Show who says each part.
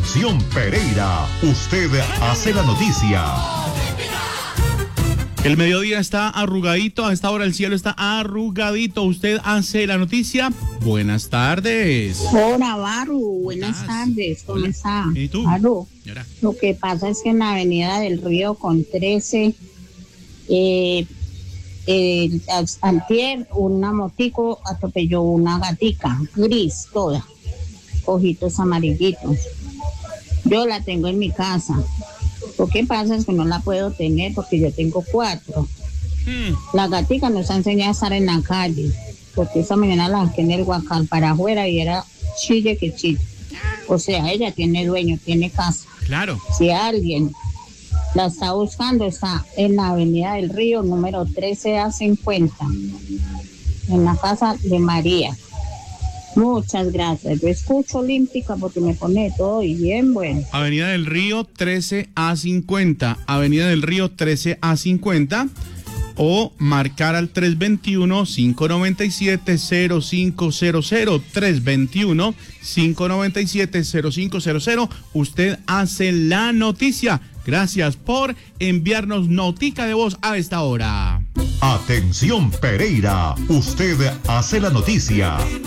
Speaker 1: Atención Pereira, usted hace la noticia.
Speaker 2: El mediodía está arrugadito, a esta hora el cielo está arrugadito. Usted hace la noticia. Buenas tardes.
Speaker 3: Hola, Baru, buenas tardes, ¿cómo está?
Speaker 2: ¿Y tú?
Speaker 3: Baru,
Speaker 2: Señora.
Speaker 3: lo que pasa es que en la avenida del Río con 13, antier, una motico atropelló una gatica, gris toda, ojitos amarillitos. Yo la tengo en mi casa. Lo que pasa es que no la puedo tener porque yo tengo 4. La gatica nos ha enseñado a estar en la calle, porque esta mañana la saqué en el Huacal para afuera y era chille que chille. O sea, ella tiene dueño, tiene casa.
Speaker 2: Claro.
Speaker 3: Si alguien la está buscando, está en la avenida del Río, número 13A50, en la casa de María. Muchas gracias. Yo escucho Olímpica porque me pone todo y bien bueno.
Speaker 2: Avenida del Río 13A50. Avenida del Río 13A50. O marcar al 321-597-0500. 321-597-0500. Usted hace la noticia. Gracias por enviarnos notica de voz a esta hora.
Speaker 1: Atención Pereira, usted hace la noticia.